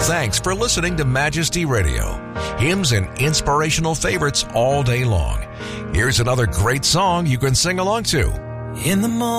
Thanks for listening to Majesty Radio. Hymns and inspirational favorites all day long. Here's another great song you can sing along to. In the morning.